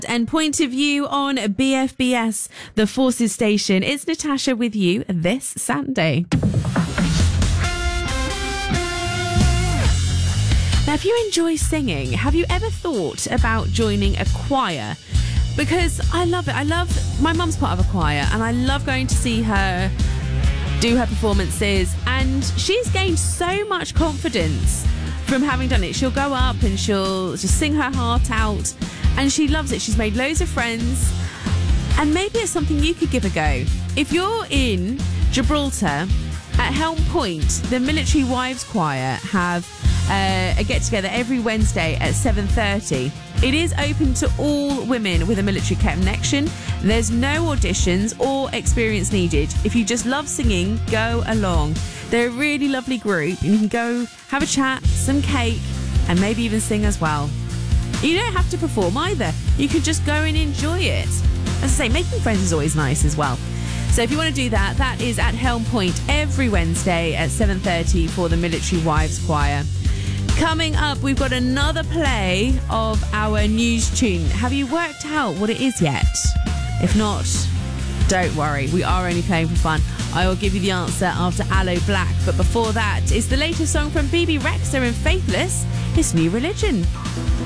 And Point of View on BFBS, the Forces Station. It's Natasha with you this Saturday. Now, if you enjoy singing, have you ever thought about joining a choir? Because I love it. My mum's part of a choir and I love going to see her do her performances, and she's gained so much confidence from having done it. She'll go up and she'll just sing her heart out, and she loves it. She's made loads of friends, and maybe it's something you could give a go. If you're in Gibraltar, at Helm Point, the Military Wives Choir have a get-together every Wednesday at 7:30. It is open to all women with a military connection. There's no auditions or experience needed. If you just love singing, go along. They're a really lovely group, and you can go have a chat, some cake, and maybe even sing as well. You don't have to perform either. You could just go and enjoy it. As I say, making friends is always nice as well. So if you want to do that, that is at Helm Point every Wednesday at 7:30 for the Military Wives Choir. Coming up, we've got another play of our news tune. Have you worked out what it is yet? If not, don't worry. We are only playing for fun. I will give you the answer after Aloe Black. But before that, it's the latest song from BB Rexha and Faithless. It's New Religion.